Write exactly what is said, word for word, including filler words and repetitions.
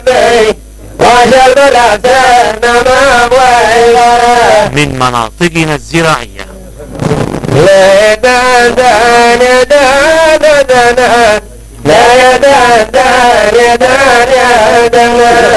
بي وجلب الأحسان ما ويله من مناطقنا الزراعية. لا يدان يدان يدان لا يدان يدان يدان